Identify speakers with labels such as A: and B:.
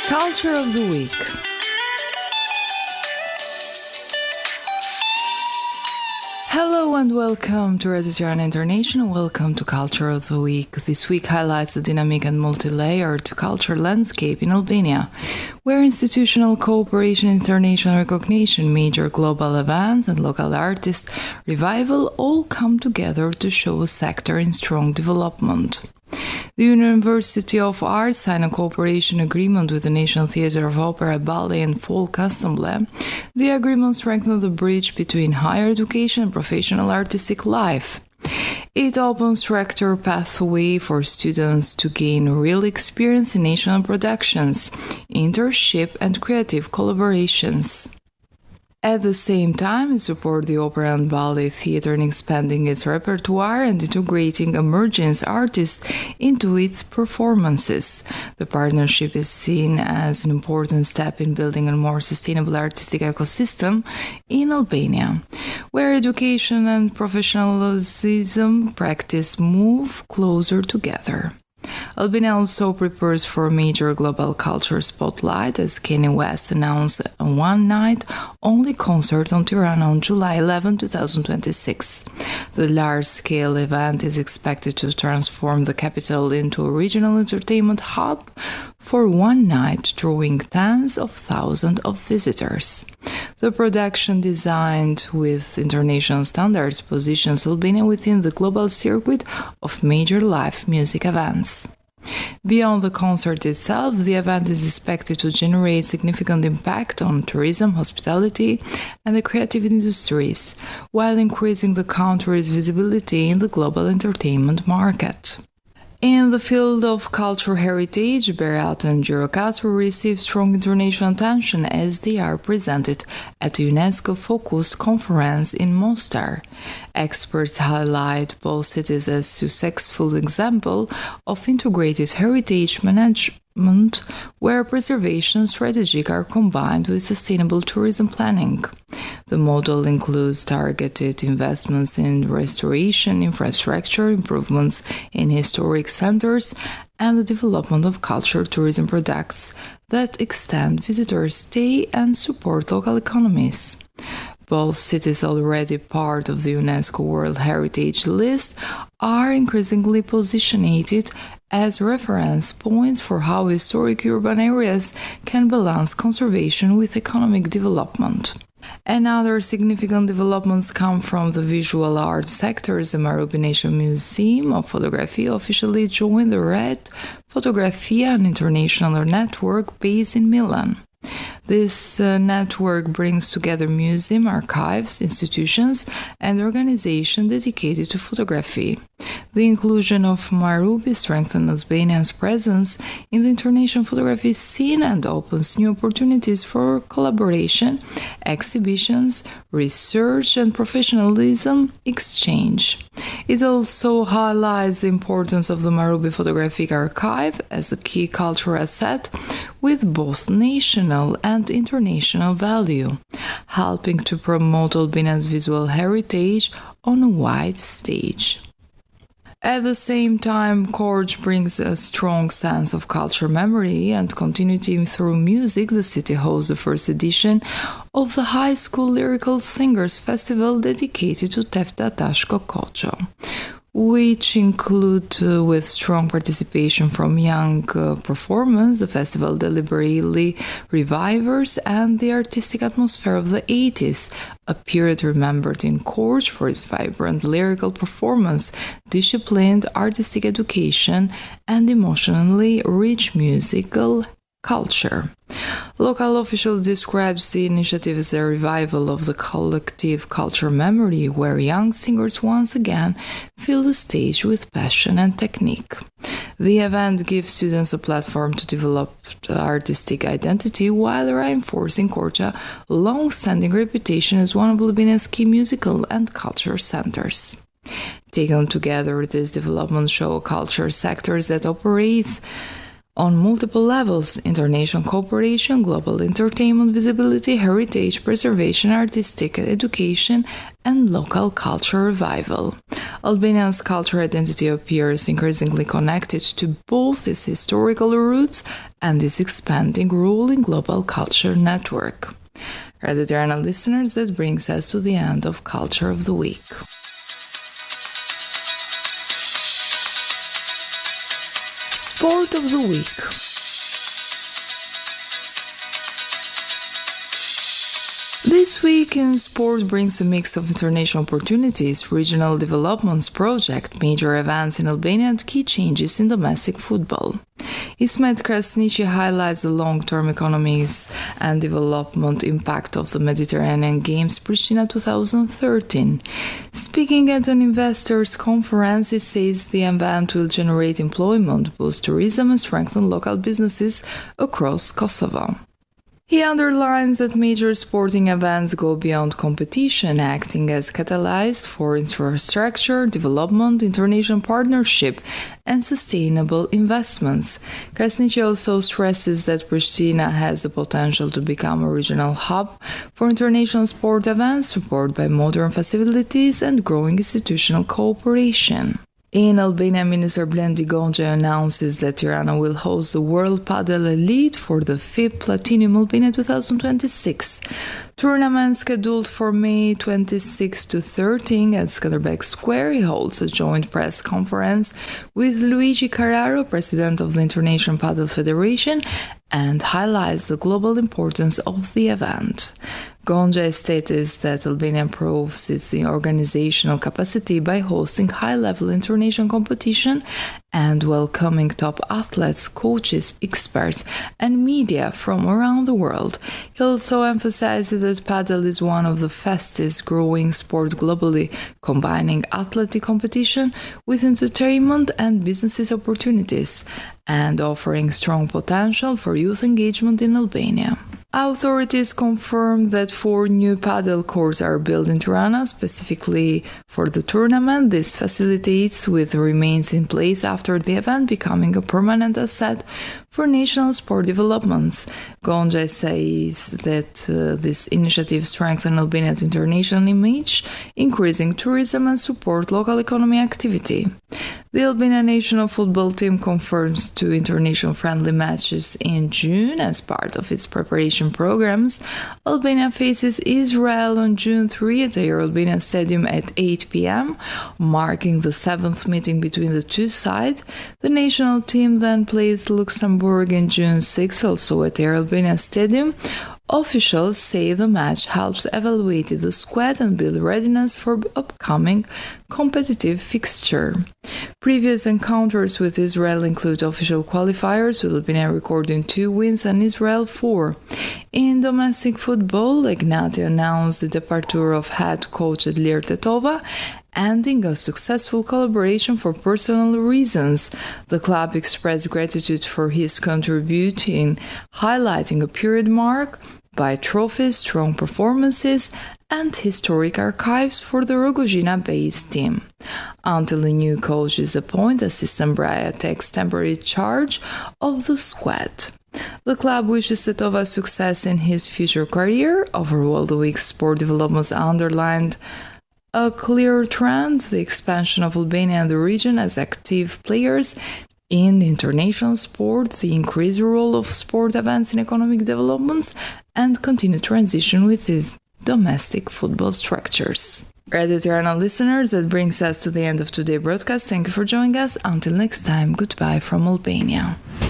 A: Culture of the Week. Hello and welcome to Radio Tirana International. Welcome to Culture of the Week. This week highlights the dynamic and multi-layered cultural landscape in Albania, where institutional cooperation, international recognition, major global events and local artist revival all come together to show a sector in strong development. The University of Arts signed a cooperation agreement with the National Theatre of Opera, Ballet and Folk Ensemble. The agreement strengthens the bridge between higher education and professional artistic life. It opens rector pathway for students to gain real experience in national productions, internship and creative collaborations. At the same time, it supports the opera and ballet theatre in expanding its repertoire and integrating emerging artists into its performances. The partnership is seen as an important step in building a more sustainable artistic ecosystem in Albania, where education and professionalism practice move closer together. Albania also prepares for a major global culture spotlight as Kanye West announced a one-night-only concert on Tirana on July 11, 2026. The large-scale event is expected to transform the capital into a regional entertainment hub for one night, drawing tens of thousands of visitors. The production, designed with international standards, positions Albania within the global circuit of major live music events. Beyond the concert itself, the event is expected to generate significant impact on tourism, hospitality, and the creative industries, while increasing the country's visibility in the global entertainment market. In the field of cultural heritage, Berat and Gjirokastër receive strong international attention as they are presented at the UNESCO Focus Conference in Mostar. Experts highlight both cities as successful example of integrated heritage management where preservation strategies are combined with sustainable tourism planning. The model includes targeted investments in restoration, infrastructure, improvements in historic centers, and the development of cultural tourism products that extend visitor stay and support local economies. Both cities, already part of the UNESCO World Heritage List, are increasingly positioned as reference points for how historic urban areas can balance conservation with economic development. And other significant developments come from the visual arts sectors. The Marubi National Museum of Photography officially joined the Red Fotografia, an international network based in Milan. This network brings together museum, archives, institutions, and organizations dedicated to photography. The inclusion of Marubi strengthens Albania's presence in the international photography scene and opens new opportunities for collaboration, exhibitions, research, and professionalism exchange. It also highlights the importance of the Marubi Photographic Archive as a key cultural asset with both national and international value, helping to promote Albania's visual heritage on a wide stage. At the same time, Korç brings a strong sense of cultural memory and continuity through music. The city hosts the first edition of the High School Lyrical Singers Festival dedicated to Teftata Shkokocho, which include with strong participation from young performers. The festival deliberately revives and the artistic atmosphere of the 80s, a period remembered in Korç for its vibrant lyrical performance, disciplined artistic education, and emotionally rich musical culture. Local officials describes the initiative as a revival of the collective cultural memory, where young singers once again fill the stage with passion and technique. The event gives students a platform to develop artistic identity while reinforcing Korç's long-standing reputation as one of Albania's key musical and cultural centers. Taken together, these developments show culture sectors that operates on multiple levels: international cooperation, global entertainment visibility, heritage preservation, artistic education, and local culture revival. Albania's cultural identity appears increasingly connected to both its historical roots and its expanding role in global culture network. Radio Tirana listeners, that brings us to the end of Culture of the Week. Sport of the Week. This week in sport brings a mix of international opportunities, regional developments project, major events in Albania and key changes in domestic football. Ismet Krasniqi highlights the long-term economics and development impact of the Mediterranean Games Pristina 2013. Speaking at an investors' conference, he says the event will generate employment, boost tourism and strengthen local businesses across Kosovo. He underlines that major sporting events go beyond competition, acting as catalysts for infrastructure development, international partnership, and sustainable investments. Krasniqi also stresses that Pristina has the potential to become a regional hub for international sport events, supported by modern facilities and growing institutional cooperation. In Albania, Minister Blendi Gonxha announces that Tirana will host the World Padel Elite for the FIP Platinum Albania 2026. Tournament scheduled for May 26 to 13 at Skanderbeg Square. He holds a joint press conference with Luigi Carraro, president of the International Padel Federation, and highlights the global importance of the event. Gonxha stated that Albania improves its organizational capacity by hosting high-level international competition and welcoming top athletes, coaches, experts, and media from around the world. He also emphasized that padel is one of the fastest-growing sports globally, combining athletic competition with entertainment and business opportunities, and offering strong potential for youth engagement in Albania. Authorities confirmed that 4 new padel courts are built in Tirana specifically for the tournament. This facilitates with remains in place after the event, becoming a permanent asset for national sport developments. Gonxha says that this initiative strengthens Albania's international image, increasing tourism and support local economic activity. The Albanian national football team confirms 2 international friendly matches in June as part of its preparation programs. Albania faces Israel on June 3 at the Air Albania Stadium at 8 p.m., marking the 7th meeting between the two sides. The national team then plays Luxembourg in June 6, also at Air Albania Stadium. Officials say the match helps evaluate the squad and build readiness for upcoming competitive fixture. Previous encounters with Israel include official qualifiers, with Albania recording 2 wins and Israel 4. In domestic football, Ignati announced the departure of head coach Adlir Tetova, ending a successful collaboration for personal reasons. The club expressed gratitude for his contribution, highlighting a period marked by trophies, strong performances, and historic archives for the Rogozina-based team. Until a new coach is appointed, assistant Braja takes temporary charge of the squad. The club wishes Tetova success in his future career. Overall, the week's sport developments underlined a clear trend: the expansion of Albania and the region as active players in international sports, the increased role of sport events in economic developments, and continued transition with its domestic football structures. Radio Tirana listeners, that brings us to the end of today's broadcast. Thank you for joining us. Until next time, goodbye from Albania.